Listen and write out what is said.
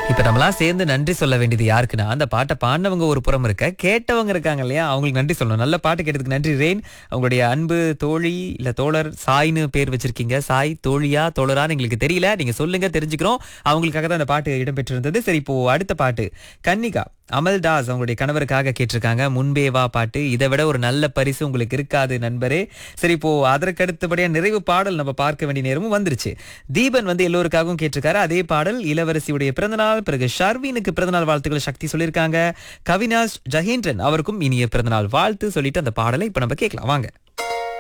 இப்ப நம்மலாம் சேர்ந்து நன்றி சொல்ல வேண்டியது யாருக்குன்னா, அந்த பாட்ட பாடுனவங்க ஒரு புறம் இருக்க, கேட்டவங்க இருக்காங்க இல்லையா? அவங்களுக்கு நன்றி சொல்லணும். நல்ல பாட்டு கேட்டதுக்கு நன்றி ரெயின். உங்களுடைய அன்பு தோழி இல்ல தோழர் சாய்ன்னு பேர் வச்சிருக்கீங்க. சாய் தோழியா, தோழரான்னு எங்களுக்கு தெரியல. நீங்க சொல்லுங்க தெரிஞ்சுக்கிறோம். அவங்களுக்காக தான் அந்த பாட்டு இடம்பெற்றிருந்தது. சரி, இப்போ அடுத்த பாட்டு. கன்னிகா, அமல்தாஸ் அவங்களுடைய கணவருக்காக கேட்டிருக்காங்க. முன்பே வா பாட்டு. இதை விட ஒரு நல்ல பரிசு உங்களுக்கு இருக்காது நண்பரே. சரி, இப்போ அதற்கு அடுத்தபடியா நிறைவு பாடல் நம்ம பார்க்க வேண்டிய நேரமும் வந்துருச்சு. தீபன் வந்து எல்லோருக்காகவும் கேட்டிருக்காரு. அதே பாடல் இளவரசியுடைய பிறந்தநாள். பிறகு ஷர்வீனுக்கு பிறந்தநாள் வாழ்த்துக்கள் சக்தி சொல்லியிருக்காங்க. கவினாஷ் ஜஹேந்திரன் அவருக்கும் இனிய பிறந்தநாள் வாழ்த்து சொல்லிட்டு அந்த பாடலை இப்ப நம்ம கேட்கலாம் வாங்க.